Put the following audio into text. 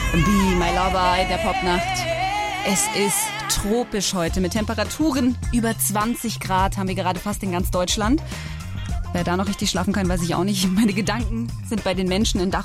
Be My Lover in der Popnacht. Es ist tropisch heute mit Temperaturen über 20 Grad, haben wir gerade fast in ganz Deutschland. Wer da noch richtig schlafen kann, weiß ich auch nicht. Meine Gedanken sind bei den Menschen in Dach